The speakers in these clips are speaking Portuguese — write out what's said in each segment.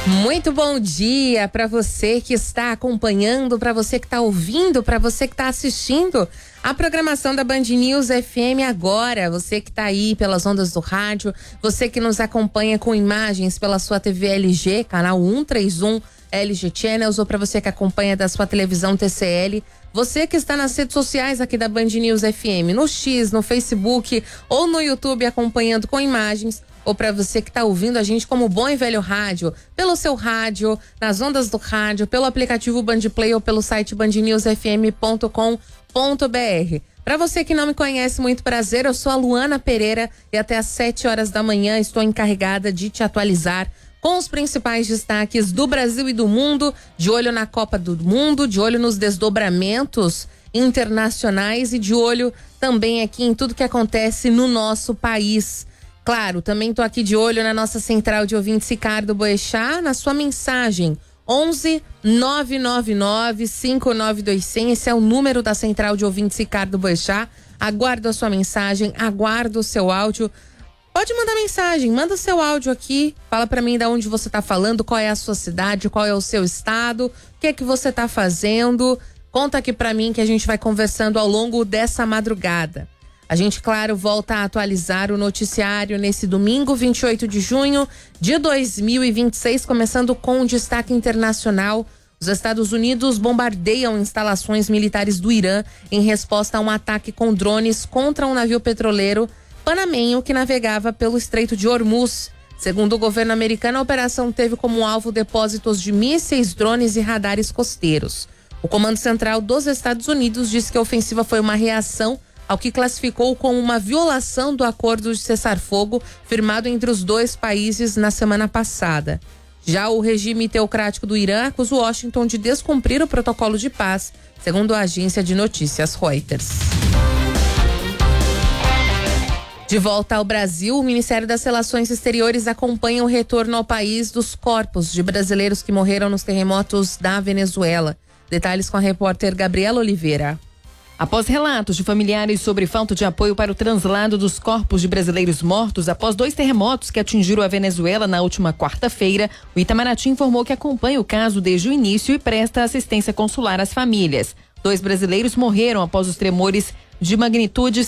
Muito bom dia para você que está acompanhando, para você que está ouvindo, para você que está assistindo a programação da Band News FM agora. Você que está aí pelas ondas do rádio, você que nos acompanha com imagens pela sua TV LG, canal 131 LG Channels, ou para você que acompanha da sua televisão TCL. Você que está nas redes sociais aqui da Band News FM, no X, no Facebook ou no YouTube acompanhando com imagens, ou para você que está ouvindo a gente como bom e velho rádio, pelo seu rádio, nas ondas do rádio, pelo aplicativo Bandplay ou pelo site bandnewsfm.com.br. Para você que não me conhece, muito prazer, eu sou a Luana Pereira e até às 7 horas da manhã estou encarregada de te atualizar com os principais destaques do Brasil e do mundo, de olho na Copa do Mundo, de olho nos desdobramentos internacionais e de olho também aqui em tudo que acontece no nosso país. Claro, também tô aqui de olho na nossa central de ouvintes Ricardo Boechat, na sua mensagem 11 999 592100, esse é o número da central de ouvintes Ricardo Boechat. Aguardo a sua mensagem, aguardo o seu áudio. Pode mandar mensagem, manda o seu áudio aqui, fala pra mim de onde você tá falando, qual é a sua cidade, qual é o seu estado, o que é que você tá fazendo. Conta aqui pra mim que a gente vai conversando ao longo dessa madrugada. A gente, claro, volta a atualizar o noticiário nesse domingo, 28 de junho de 2026, começando com um destaque internacional. Os Estados Unidos bombardeiam instalações militares do Irã em resposta a um ataque com drones contra um navio petroleiro panamenho que navegava pelo Estreito de Hormuz. Segundo o governo americano, a operação teve como alvo depósitos de mísseis, drones e radares costeiros. O Comando Central dos Estados Unidos disse que a ofensiva foi uma reação ao que classificou como uma violação do acordo de cessar-fogo firmado entre os dois países na semana passada. Já o regime teocrático do Irã acusa Washington de descumprir o protocolo de paz, segundo a agência de notícias Reuters. De volta ao Brasil, o Ministério das Relações Exteriores acompanha o retorno ao país dos corpos de brasileiros que morreram nos terremotos da Venezuela. Detalhes com a repórter Gabriela Oliveira. Após relatos de familiares sobre falta de apoio para o translado dos corpos de brasileiros mortos após 2 terremotos que atingiram a Venezuela na última quarta-feira, o Itamaraty informou que acompanha o caso desde o início e presta assistência consular às famílias. 2 brasileiros morreram após os tremores de magnitudes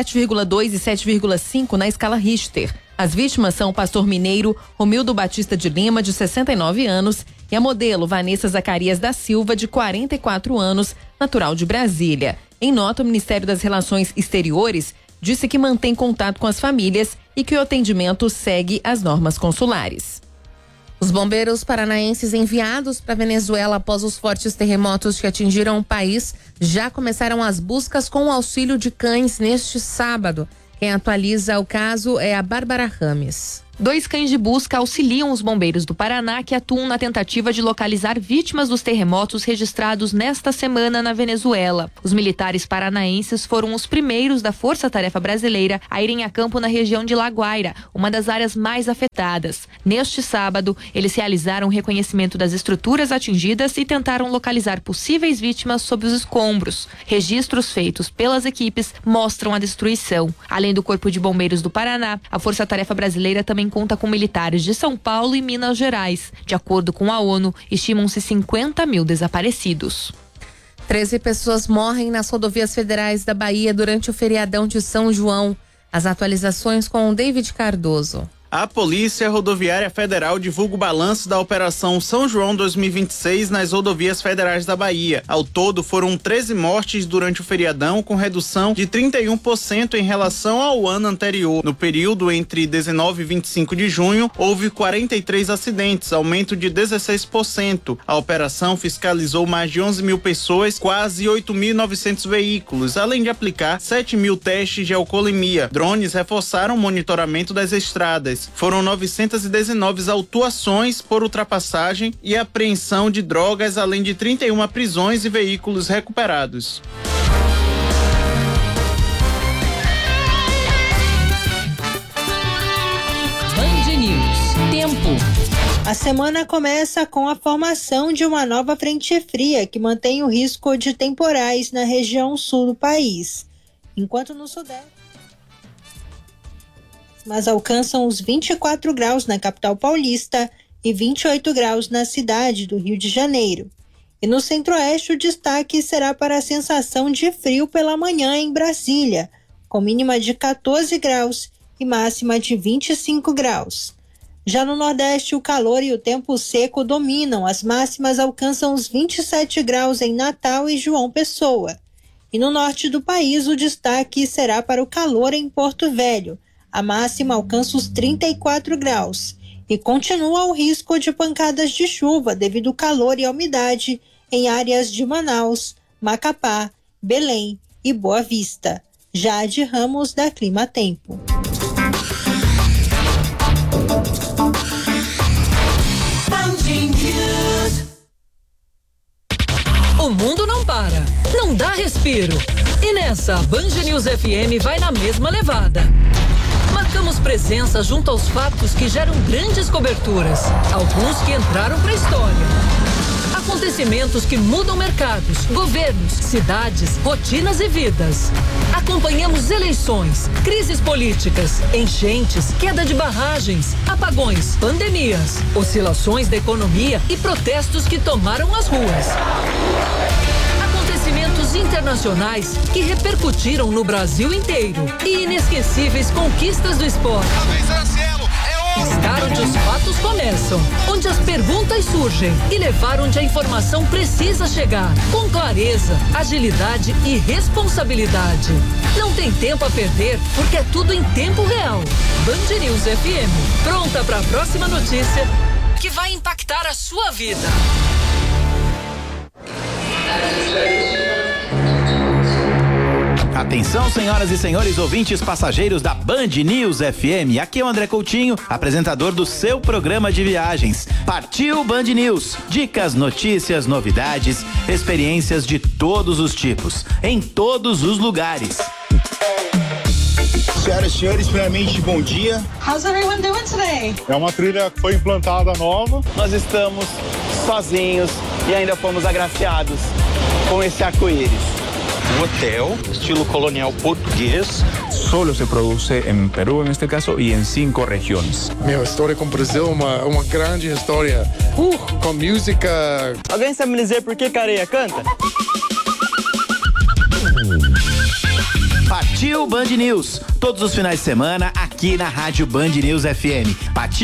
7,2 e 7,5 na escala Richter. As vítimas são o pastor mineiro Romildo Batista de Lima, de 69 anos, e a modelo Vanessa Zacarias da Silva, de 44 anos, natural de Brasília. Em nota, o Ministério das Relações Exteriores disse que mantém contato com as famílias e que o atendimento segue as normas consulares. Os bombeiros paranaenses enviados para a Venezuela após os fortes terremotos que atingiram o país já começaram as buscas com o auxílio de cães neste sábado. Quem atualiza o caso é a Bárbara Rames. 2 cães de busca auxiliam os bombeiros do Paraná que atuam na tentativa de localizar vítimas dos terremotos registrados nesta semana na Venezuela. Os militares paranaenses foram os primeiros da Força Tarefa Brasileira a irem a campo na região de La Guaira, uma das áreas mais afetadas. Neste sábado, eles realizaram o reconhecimento das estruturas atingidas e tentaram localizar possíveis vítimas sob os escombros. Registros feitos pelas equipes mostram a destruição. Além do Corpo de Bombeiros do Paraná, a Força Tarefa Brasileira também conta com militares de São Paulo e Minas Gerais. De acordo com a ONU, estimam-se 50 mil desaparecidos. 13 pessoas morrem nas rodovias federais da Bahia durante o feriadão de São João. As atualizações com o David Cardoso. A Polícia Rodoviária Federal divulga o balanço da Operação São João 2026 nas rodovias federais da Bahia. Ao todo, foram 13 mortes durante o feriadão, com redução de 31% em relação ao ano anterior. No período entre 19 e 25 de junho, houve 43 acidentes, aumento de 16%. A operação fiscalizou mais de 11 mil pessoas, quase 8.900 veículos, além de aplicar 7 mil testes de alcoolemia. Drones reforçaram o monitoramento das estradas. Foram 919 autuações por ultrapassagem e apreensão de drogas, além de 31 prisões e veículos recuperados. Band News. Tempo. A semana começa com a formação de uma nova frente fria que mantém o risco de temporais na região sul do país, enquanto no sudeste mas alcançam os 24 graus na capital paulista e 28 graus na cidade do Rio de Janeiro. E no Centro-Oeste, o destaque será para a sensação de frio pela manhã em Brasília, com mínima de 14 graus e máxima de 25 graus. Já no Nordeste, o calor e o tempo seco dominam. As máximas alcançam os 27 graus em Natal e João Pessoa. E no norte do país, o destaque será para o calor em Porto Velho. A máxima alcança os 34 graus. E continua o risco de pancadas de chuva devido ao calor e à umidade em áreas de Manaus, Macapá, Belém e Boa Vista. Jade Ramos, da Clima Tempo. O mundo não para, não dá respiro. E nessa, a Band News FM vai na mesma levada. Marcamos presença junto aos fatos que geram grandes coberturas, alguns que entraram para a história. Acontecimentos que mudam mercados, governos, cidades, rotinas e vidas. Acompanhamos eleições, crises políticas, enchentes, queda de barragens, apagões, pandemias, oscilações da economia e protestos que tomaram as ruas. Acontecimentos internacionais que repercutiram no Brasil inteiro e inesquecíveis conquistas do esporte. Estar onde os fatos começam, onde as perguntas surgem e levar onde a informação precisa chegar, com clareza, agilidade e responsabilidade. Não tem tempo a perder, porque é tudo em tempo real. Band News FM, pronta para a próxima notícia que vai impactar a sua vida. Atenção, senhoras e senhores ouvintes passageiros da Band News FM. Aqui é o André Coutinho, apresentador do seu programa de viagens. Partiu Band News. Dicas, notícias, novidades, experiências de todos os tipos, em todos os lugares. Senhoras e senhores, primeiramente, bom dia. How's everyone doing today? É uma trilha que foi implantada nova. Nós estamos sozinhos e ainda fomos agraciados com esse arco-íris. Un hotel, estilo colonial português. Solo se produce en Perú, en este caso, y en 5 regiones. Minha história com o Brasil é uma grande história. Com música. Alguém sabe me dizer por que Careia canta? Partiu Band News. Todos os finais de semana aqui na Rádio Band News FM. Partiu